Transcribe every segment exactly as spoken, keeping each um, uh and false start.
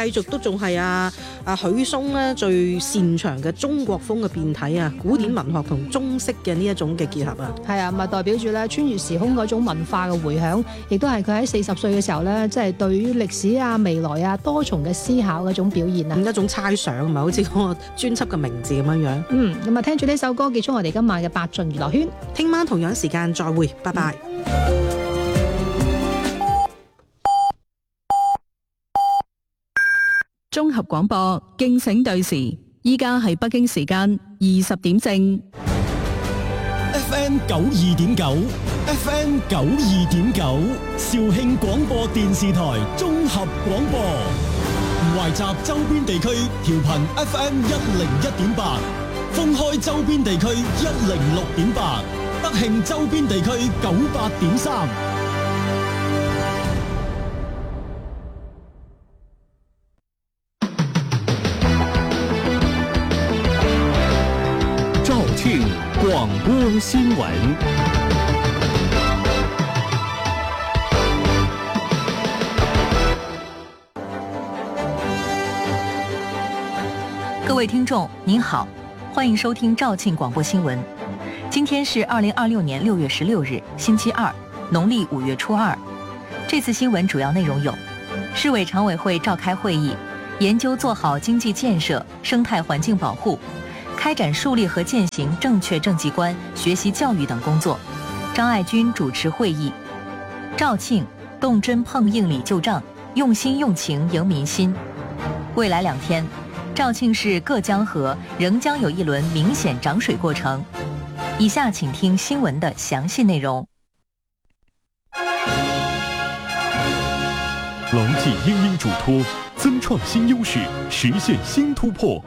繼續都仲係啊啊許嵩咧最擅長嘅中國風嘅變體啊，古典文學同中式嘅呢一種嘅結合啊。 係啊，咪代表住咧穿越時空嗰種文化嘅迴響，亦都係佢喺四十歲嘅時候咧，即係對於歷史啊、未來啊多重嘅思考嗰種表現啊， 一種猜想，唔係好似嗰個專輯嘅名字咁樣樣。 嗯，咁啊聽住呢首歌結束我哋今晚嘅八進娛樂圈， 聽晚同樣時間再會，拜拜。 綜合廣播，敬請對時，依家係北京時間二十點正。 F M 九二點九 ，F M 九二點九，肇慶廣播電視台綜合廣播，懷集周邊地區調頻 F M 一零一點八，封開周邊地區一零六點八，德慶周邊地區九八點三。廣播新聞， 各位聽眾您好，歡迎收聽肇慶廣播新聞。今天是二零二六年六月十六日，星期二，農曆五月初二。這次新聞主要內容有：市委常委會召開會議，研究做好經濟建設、生態環境保護，開展樹立和踐行正確政績觀、學習教育等工作。張愛軍主持會議。肇慶動真碰硬里舊賬，用心用情迎民心。未來兩天，肇慶市各江河仍將有一輪明顯漲水過程。以下請聽新聞的詳細內容。 牢記英英囑託，增創新優勢，實現新突破。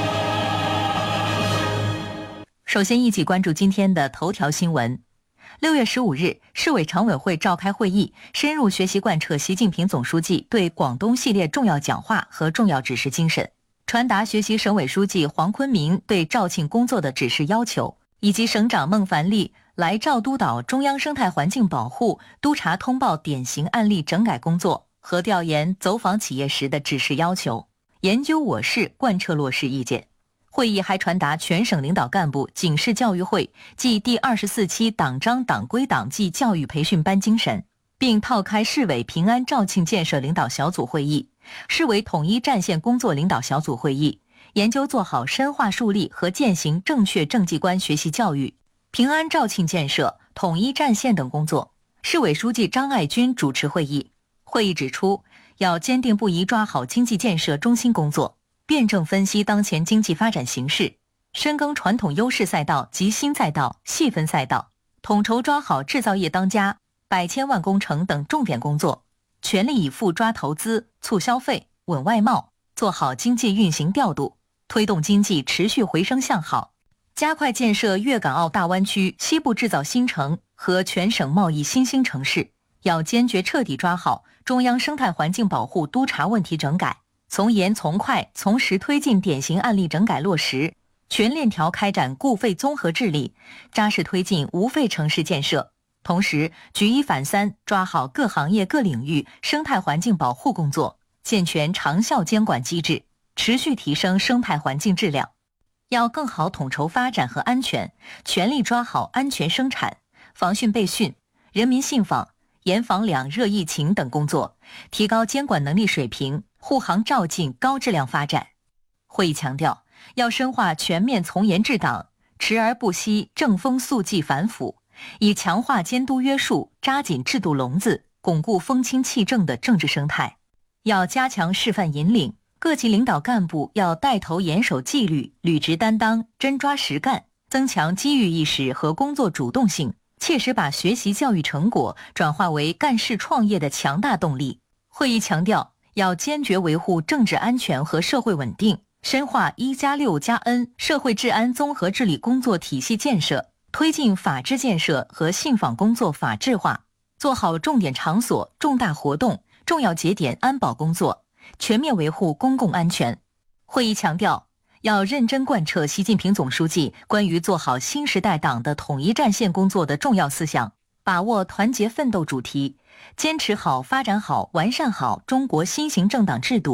首先一起關注今天的頭條新聞。六月十五日，市委常委會召開會議，深入學習貫徹習近平總書記對廣東系列重要講話和重要指示精神，傳達學習省委書記黃坤民對肇慶工作的指示要求，以及省長孟凡利來肇督導中央生態環境保護督查通報典型案例整改工作和調研走訪企業時的指示要求，研究我市貫徹落實意見。會議還傳達全省領導幹部警示教育會暨第二十四期黨章黨規黨紀教育培訓班精神，並召開市委平安肇慶建設領導小組會議、市委統一戰線工作領導小組會議，研究做好深化樹立和踐行正確政績觀學習教育、平安肇慶建設、統一戰線等工作。市委書記張愛軍主持會議。會議指出，要堅定不移抓好經濟建設中心工作，辯證分析當前經濟發展形勢，深耕傳統優勢賽道及新賽道、細分賽道，統籌抓好製造業當家、百千萬工程等重點工作，全力以赴抓投資、促消費、穩外貿，做好經濟運行調度，推動經濟持續回升向好，加快建設粵港澳大灣區西部製造新城和全省貿易新興城市。要堅決徹底抓好中央生態環境保護督查問題整改，從嚴從快從實推進典型案例整改落實，全鏈條開展固廢綜合治理，扎實推進無廢城市建設。同時，舉一反三，抓好各行業各領域生態環境保護工作，健全長效監管機制，持續提升生態環境質量。要更好統籌發展和安全，全力抓好安全生產、防汛備汛、人民信訪、嚴防兩熱疫情等工作，提高監管能力水平，護航肇慶高質量發展。會議強調，要深化全面從嚴治黨，持而不息正風肅紀反腐，以強化監督約束，扎緊制度籠子，鞏固風清氣正的政治生態。要加強示範引領，各級領導幹部要帶頭嚴守紀律，履職擔當，真抓實幹，增強機遇意識和工作主動性，切實把學習教育成果轉化為幹事創業的強大動力。會議強調，要堅決維護政治安全和社會穩定，深化一加六加 N 社會治安綜合治理工作體系建設，推進法治建設和信訪工作法治化，做好重點場所、重大活動、重要節點安保工作，全面維護公共安全。會議強調，要認真貫徹習近平總書記關於做好新時代黨的統一戰線工作的重要思想，把握團結奮鬥主題，堅持好、發展好、完善好中國新型政黨制度，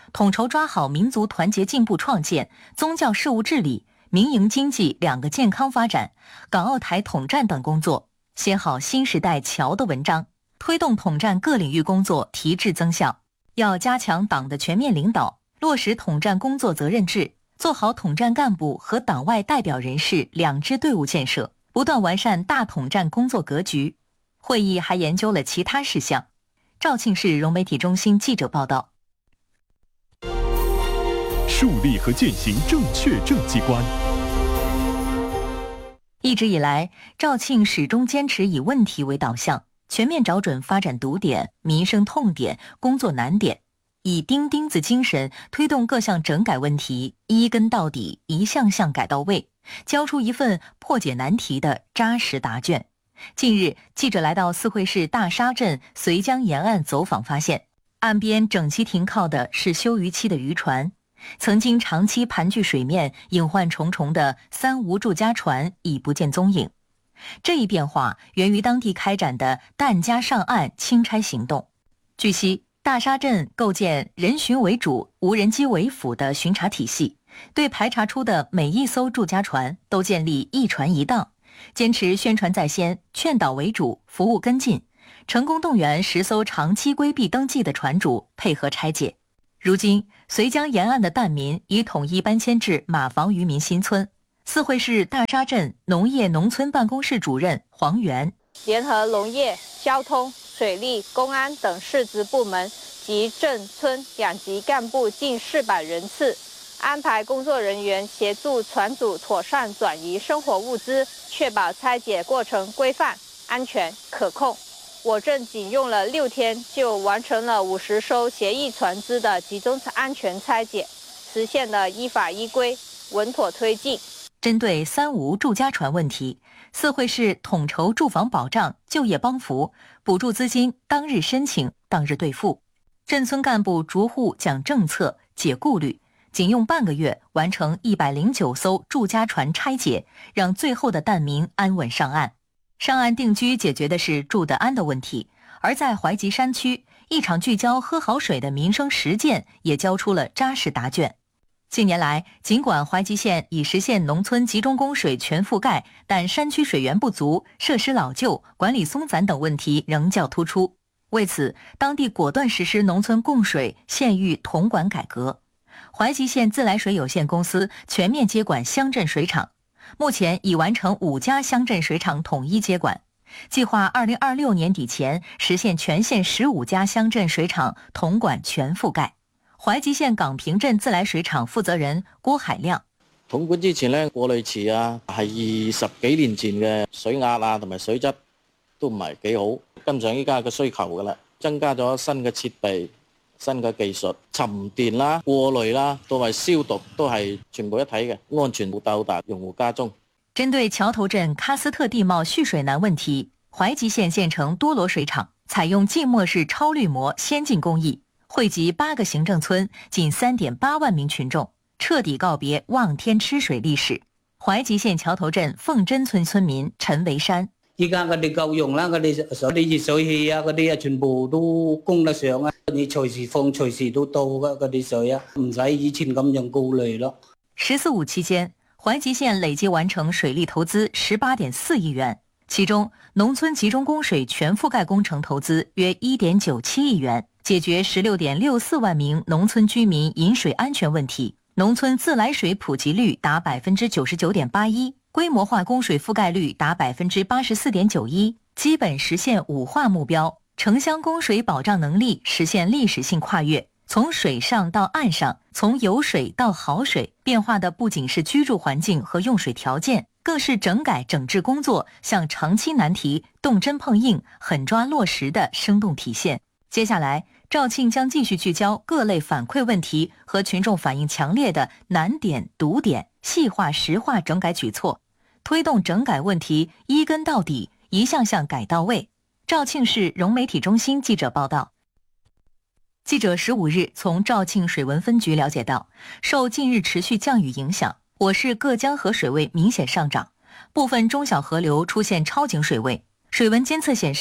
统筹抓好民族团结进步创建、宗教事务治理、民营经济两个健康发展、港澳台统战等工作，写好新时代桥的文章，推动统战各领域工作提质增效。要加强党的全面领导，落实统战工作责任制，做好统战干部和党外代表人士两支队伍建设，不断完善大统战工作格局。会议还研究了其他事项。肇庆市融媒体中心记者报道。 树立和践行正确政绩观。 一直以来，肇庆始终坚持以问题为导向，全面找准发展堵点、民生痛点、工作难点，以钉钉子精神推动各项整改问题一根到底、一项项改到位，交出一份破解难题的扎实答卷。近日，记者来到四会市大沙镇绥江沿岸走访，发现岸边整齐停靠的是休渔期的渔船，曾经长期盘踞水面、隐患重重的三无住家船已不见踪影。这一变化源于当地开展的弹夹上岸清拆行动。据悉，大沙镇构建人巡为主、无人机为辅的巡查体系，对排查出的每一艘住家船都建立一船一档，坚持宣传在先、劝导为主、服务跟进，成功动员十艘长期规避登记的船主配合拆解。如今，绥江沿岸的弹民已统一搬迁至马房渔民新村。四会市大沙镇农业农村办公室主任黄元联合农业、交通、水利、公安等市直部门及镇村两级干部近四百人次，安排工作人员协助船主妥善转移生活物资，确保拆解过程规范、安全、可控。我镇仅用了六天就完成了五十艘协议船只的集中安全拆解，实现了依法依规、稳妥推进。 针对三无住家船问题，四会市统筹住房保障、就业帮扶、补助资金当日申请、当日兑付，镇村干部逐户讲政策、解顾虑，仅用半个月完成一百零九艘住家船拆解，让最后的弹民安稳上岸。上岸定居解决的是住得安的问题，而在怀集山区，一场聚焦喝好水的民生实践也交出了扎实答卷。近年来，尽管怀集县已实现农村集中供水全覆盖，但山区水源不足、设施老旧、管理松散等问题仍较突出。为此，当地果断实施农村供水县域统管改革，怀集县自来水有限公司全面接管乡镇水厂，目前已完成五家乡镇水厂统一接管，计划二零二六年底前实现全县十五家乡镇水厂统管全覆蓋。懷集縣港坪鎮自來水廠負責人郭海亮： 統管之前呢，過濾池啊係二十幾年前嘅水壓啊同埋水質都唔係幾好，跟上依家嘅需求噶啦，增加咗新嘅設備、新嘅技術，沉澱啦、過濾啦，同埋消毒都係全部一體嘅，安全到達用戶家中。 針對橋頭鎮喀斯特地貌蓄水難問題，懷集縣縣城多羅水廠採用浸沒式超濾膜先進工藝，惠及八個行政村，近三點八萬名群眾，徹底告別望天吃水歷史。懷集縣橋頭鎮鳳真村村民陳維山： 依家嗰啲夠用啦，嗰啲嗰啲熱水器啊，嗰啲啊全部都供得上啊！你隨時放隨時都到嘅嗰啲水啊，唔使以前咁樣顧慮咯。 十四五期間，懷集縣累計完成水利投資十八點四億元，其中農村集中供水全覆蓋工程投資約一點九七億元，解決十六點六四萬名農村居民飲水安全問題，農村自來水普及率達百分之九十九點八一，規模化供水覆蓋率達百分之八十四點九一，基本實現五化目標，城鄉供水保障能力實現歷史性跨越。從水上到岸上，從有水到好水，變化的不僅是居住環境和用水條件，更是整改整治工作向長期難題動真碰硬、狠抓落實的生動體現。接下來，肇慶將繼續聚焦各類反饋問題和群眾反應強烈的難點、堵點，細化實化整改舉措，推動整改問題一根到底，一項項改到位。肇慶市融媒體中心記者報道。記者十五日從肇慶水文分局了解到，受近日持續降雨影響，我市各江河水位明顯上漲，部分中小河流出現超警水位。水文監測顯示，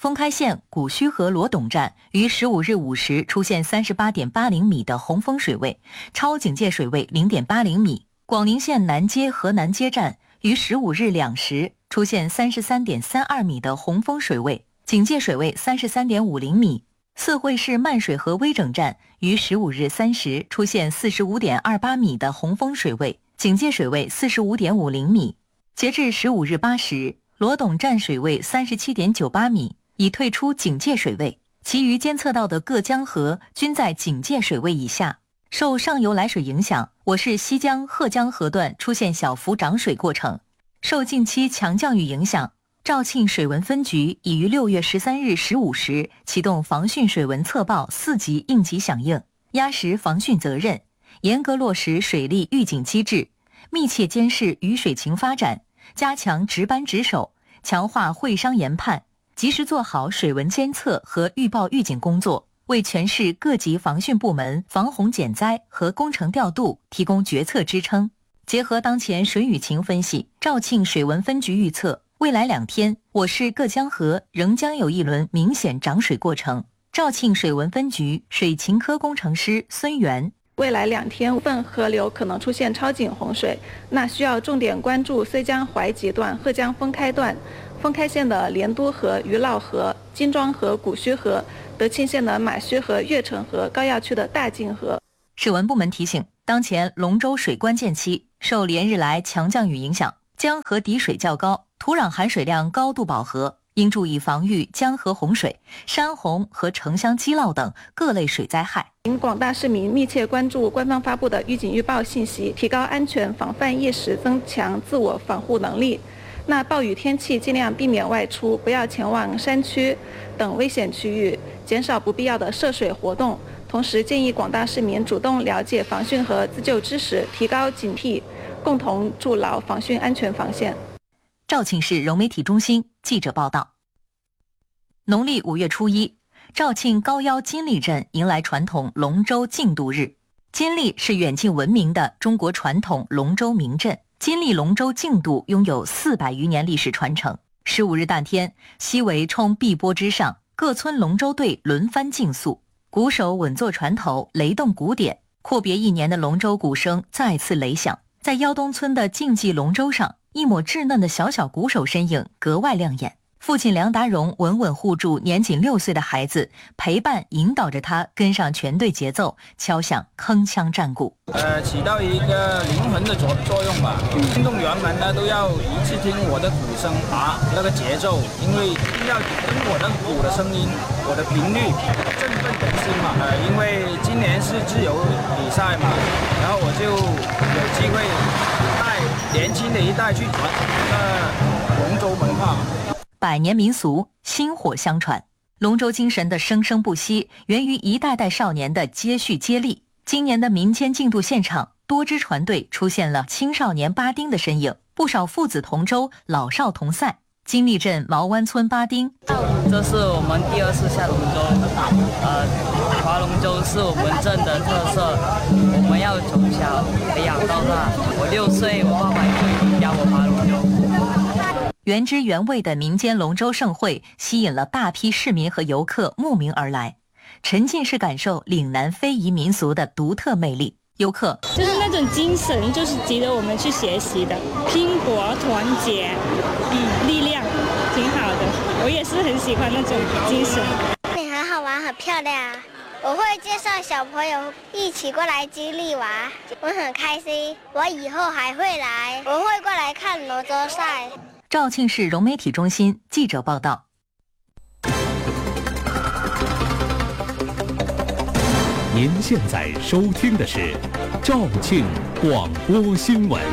封开县古虚河罗董站于十五日五时出现 三十八点八零米的洪峰水位，超警戒水位 零点八零米。广宁县南街河南街站于十五日两时出现 三十三点三二米的洪峰水位，警戒水位 三十三点五零米。四惠市漫水河微整站于十五日三时出现 四十五点二八米的洪峰水位，警戒水位 四十五点五零米。截至十五日八时，罗董站水位 三十七点九八米，已退出警戒水位，其余监测到的各江河均在警戒水位以下。受上游来水影响，我市西江、贺江河段出现小幅涨水过程。受近期强降雨影响，肇庆水文分局已于六月十三日十五时启动防汛水文测报四级应急响应，压实防汛责任，严格落实水利预警机制，密切监视雨水情发展，加强值班值守，强化会商研判，及时做好水文监测和预报预警工作，为全市各级防汛部门防洪减灾和工程调度提供决策支撑。结合当前水雨情分析，肇庆水文分局预测，未来两天我市各江河仍将有一轮明显涨水过程。肇庆水文分局水情科工程师孙源， 未来两天部分河流可能出现超警洪水，那需要重点关注绥江淮集段、贺江封开段、封开县的莲都河、余老河、金庄河、古虚河、德庆县的马须河、越城河、高要区的大泾河。 水文部门提醒，当前龙舟水关键期，受连日来强降雨影响，江河底水较高，土壤含水量高度饱和，应注意防御江河洪水、山洪和城乡积涝等各类水灾害。 请广大市民密切关注官方发布的预警预报信息，提高安全防范意识，增强自我防护能力。那暴雨天气尽量避免外出，不要前往山区等危险区域，减少不必要的涉水活动。同时建议广大市民主动了解防汛和自救知识，提高警惕，共同筑牢防汛安全防线。 肇庆市融媒体中心记者报道。农历五月初一，肇庆高腰金利镇迎来传统龙舟竞渡日。金利是远近闻名的中国传统龙舟名镇，金利龙舟竞渡拥有四百余年历史传承。十五日当天，西围冲碧波之上，各村龙舟队轮番竞速，鼓手稳坐船头，雷动鼓点，阔别一年的龙舟鼓声再次雷响。在腰东村的竞技龙舟上，一抹稚嫩的小小鼓手身影格外亮眼。父亲梁达荣稳稳护住年仅六岁的孩子，陪伴引导着他跟上全队节奏，敲响铿锵战鼓。 呃，起到一个灵魂的作作用吧。运动员们呢都要一致听我的鼓声啊，那个节奏，因为要听我的鼓的声音，我的频率振奋人心嘛。呃，因为今年是自由比赛嘛，然后我就有机会带年轻的一代去传那个龙舟文化。 百年民俗薪火相传，龙舟精神的生生不息，源于一代代少年的接续接力。今年的民间竞渡现场，多支船队出现了青少年八丁的身影，不少父子同舟，老少同赛。金利镇毛湾村八丁， 这是我们第二次下龙舟，呃，划龙舟是我们镇的特色，我们要从小培养到大。我六岁，我爸爸就已经教我划龙舟。 原汁原味的民间龙舟盛会吸引了大批市民和游客慕名而来，沉浸式感受岭南非遗民俗的独特魅力。游客就是那种精神，就是值得我们去学习的，拼搏、团结、嗯，力量，挺好的。我也是很喜欢那种精神。 你很好玩，很漂亮。我会介绍小朋友一起过来金利玩，我很开心。我以后还会来，我会过来看龙舟赛。 肇庆市融媒体中心记者报道。 您现在收听的是肇庆广播新闻。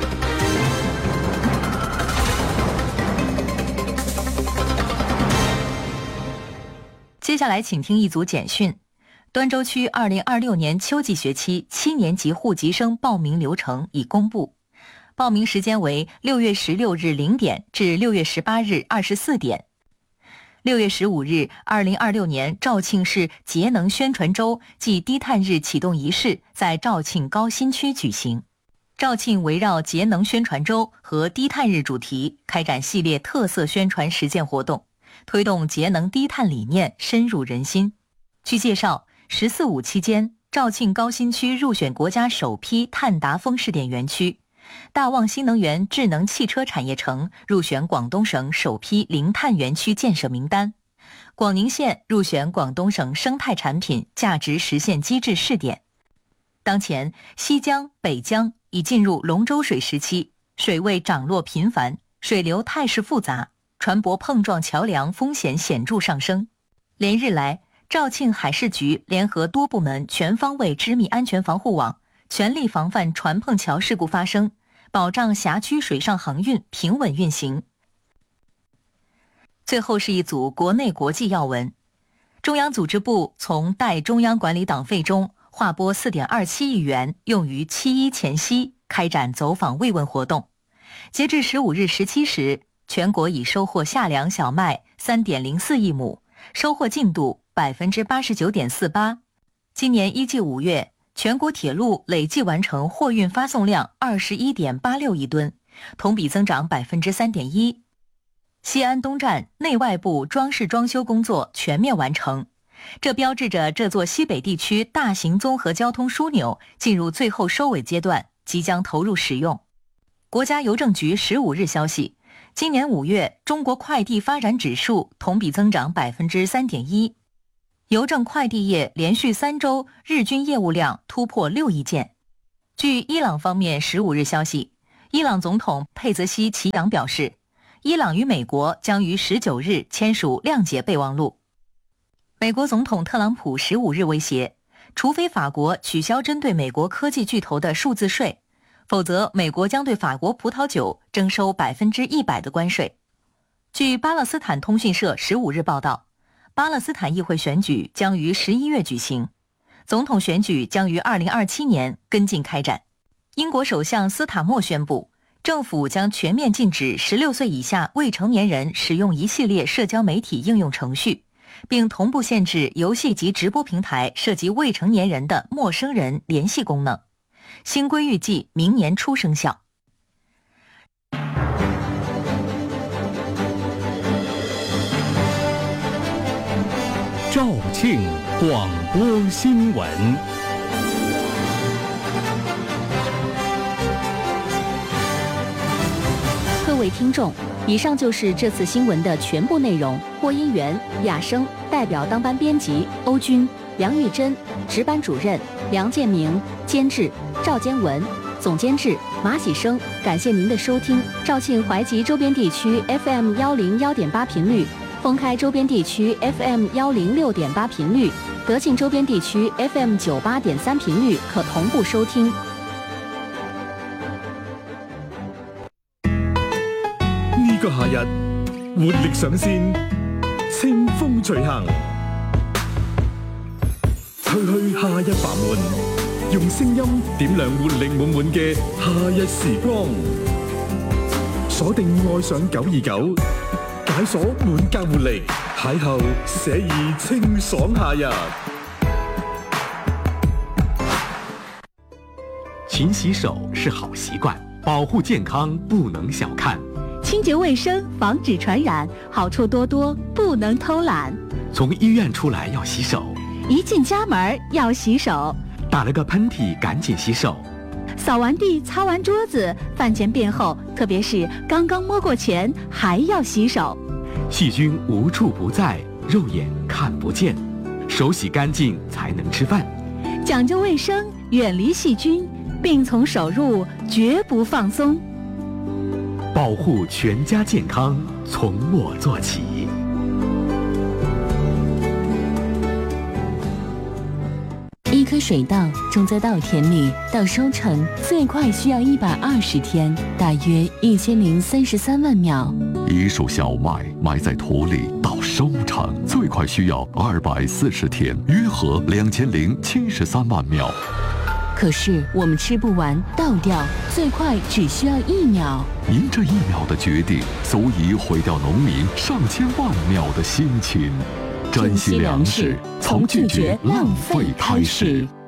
接下来请听一组简讯。端州区二零二六年秋季学期七年级户籍生报名流程已公布，报名时间为六月十六日零点至六月十八日二十四点。六月十五日，二零二六年肇庆市节能宣传周暨低碳日启动仪式在肇庆高新区举行。肇庆围绕节能宣传周和低碳日主题开展系列特色宣传实践活动， 推动节能低碳理念深入人心。据介绍，十四五期间，肇庆高新区入选国家首批碳达峰试点园区，大旺新能源智能汽车产业城入选广东省首批零碳园区建设名单，广宁县入选广东省生态产品价值实现机制试点。当前，西江、北江已进入龙舟水时期，水位涨落频繁，水流态势复杂，船舶碰撞桥梁风险显著上升。连日来，肇庆海事局联合多部门全方位织密安全防护网，全力防范船碰桥事故发生，保障辖区水上航运平稳运行。最后是一组国内国际要闻。中央组织部从代中央管理党费中划拨 四点二七亿元，用于七一前夕开展走访慰问活动。截至十五日十七时，全国已收获夏粮小麦 三点零四亿亩，收获进度 百分之八十九点四八。今年一季五月，全国铁路累计完成货运发送量 二十一点八六亿吨，同比增长 百分之三点一。西安东站内外部装饰装修工作全面完成，这标志着这座西北地区大型综合交通枢纽进入最后收尾阶段，即将投入使用。国家邮政局十五日消息，今年五月中国快递发展指数同比增长 百分之三点一， 邮政快递业连续三周日均业务量突破六亿件。据伊朗方面十五日消息，伊朗总统佩泽西奇扬表示，伊朗与美国将于十九日签署谅解备忘录。美国总统特朗普十五日威胁，除非法国取消针对美国科技巨头的数字税，否则美国将对法国葡萄酒征收百分之一百的关税。据巴勒斯坦通讯社十五日报道，巴勒斯坦议会选举将于十一月举行，总统选举将于二零二七年跟进开展。英国首相斯塔默宣布，政府将全面禁止十六岁以下未成年人使用一系列社交媒体应用程序，并同步限制游戏及直播平台涉及未成年人的陌生人联系功能。新规预计明年初生效。 肇庆广播新闻。 各位听众，以上就是这次新闻的全部内容。播音员雅生，代表当班编辑欧军、梁玉珍，值班主任梁建明，监制赵坚文，总监制马喜生。感谢您的收听。肇庆淮吉周边地区 F M 幺零幺点八频率，封开周边地区 F M 幺零六点八频率，德庆周边地区 F M 九八点三频率可同步收听。 呢個夏日，活力上線，清風隨行，吹去夏日煩悶，用聲音點亮活力滿滿嘅夏日時光。鎖定愛上九二九，解鎖滿格活力，邂逅寫意清爽夏日。 勤洗手是好習慣，保護健康不能小看。 清潔衛生，防止傳染，好處多多，不能偷懶。 從醫院出來要洗手， 一進家門要洗手。 打了個噴嚏趕緊洗手。 掃完地，擦完桌子，飯前便後，特別是剛剛摸過錢，還要洗手。 細菌無處不在，肉眼看不見，手洗乾淨才能吃飯。 講究衛生，遠離細菌，病從手入，絕不放鬆。 保護全家健康，從我做起。 一棵水稻種在稻田裡，到收成最快需要一百二十天，大約一千零三十三萬秒。 一束小麥埋在土裡到收成最快需要二百四十天，約合兩千零七十三萬秒。 可是我們吃不完倒掉，最快只需要一秒。 您這一秒的決定，足以毀掉農民上千萬秒的辛勤。珍惜糧食，從拒絕浪費開始。